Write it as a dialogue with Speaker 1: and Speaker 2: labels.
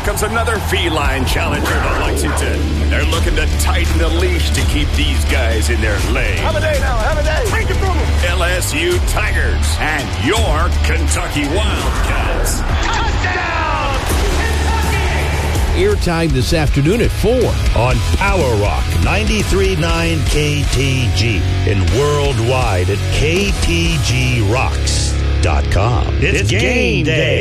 Speaker 1: welcomes another feline challenger to Lexington. They're looking to tighten the leash to keep these guys in their lane.
Speaker 2: Have a day now, have a day. Break it from them.
Speaker 1: LSU Tigers and your Kentucky Wildcats.
Speaker 2: Touchdown!
Speaker 3: Airtime this afternoon at 4
Speaker 4: on Power Rock 93.9 KTG and worldwide at ktgrocks.com. It's game day.